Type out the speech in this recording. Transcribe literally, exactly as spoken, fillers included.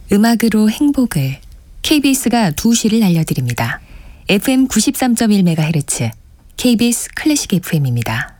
음악으로 행복을 케이비에스가 두 시를 알려드립니다. 에프엠 구십삼 점 일 메가헤르츠 케이비에스 클래식 에프엠입니다.